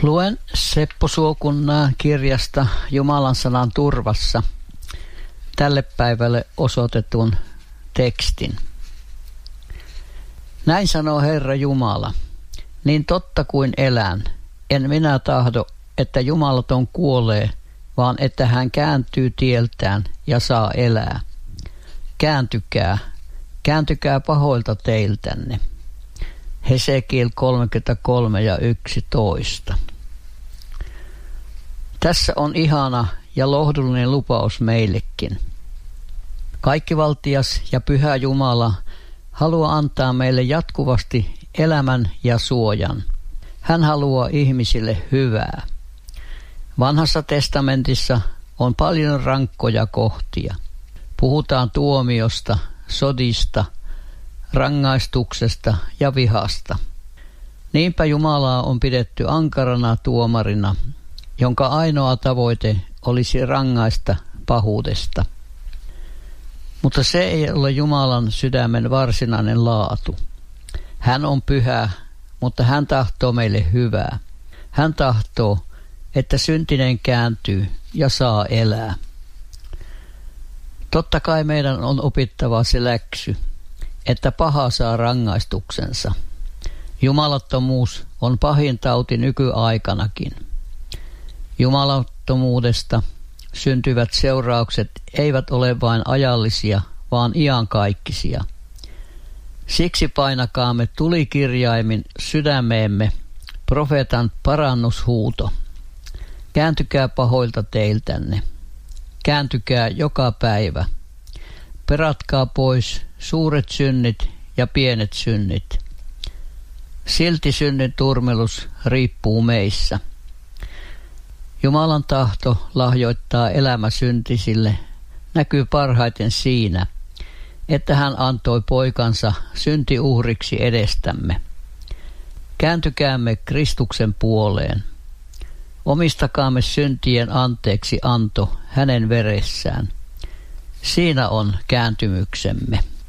Luen Seppo Suokunnan kirjasta Jumalan sanan turvassa tälle päivälle osoitetun tekstin. Näin sanoo Herra Jumala, niin totta kuin elän, en minä tahdo, että jumalaton kuolee, vaan että hän kääntyy tieltään ja saa elää. Kääntykää pahoilta teiltänne. Hesekiel 33:11. Tässä on ihana ja lohdullinen lupaus meillekin. Kaikkivaltias ja pyhä Jumala haluaa antaa meille jatkuvasti elämän ja suojan. Hän haluaa ihmisille hyvää. Vanhassa testamentissa on paljon rankkoja kohtia. Puhutaan tuomiosta, sodista, rangaistuksesta ja vihasta. Niinpä Jumalaa on pidetty ankarana tuomarina, jonka ainoa tavoite olisi rangaista pahuudesta. Mutta se ei ole Jumalan sydämen varsinainen laatu. Hän on pyhä, mutta hän tahtoo meille hyvää. Hän tahtoo, että syntinen kääntyy ja saa elää. Totta kai meidän on opittava se läksy, että paha saa rangaistuksensa. Jumalattomuus on pahin tauti nykyaikanakin. Jumalattomuudesta syntyvät seuraukset eivät ole vain ajallisia, vaan iankaikkisia. Siksi painakaamme tulikirjaimin sydämeemme profeetan parannushuuto. Kääntykää pahoilta teiltänne. Kääntykää joka päivä. Peratkaa pois suuret synnit ja pienet synnit. Silti synnin turmelus riippuu meissä. Jumalan tahto lahjoittaa elämä syntisille näkyy parhaiten siinä, että hän antoi poikansa syntiuhriksi edestämme. Kääntykäämme Kristuksen puoleen. Omistakaamme syntien anteeksi anto hänen veressään. Siinä on kääntymyksemme.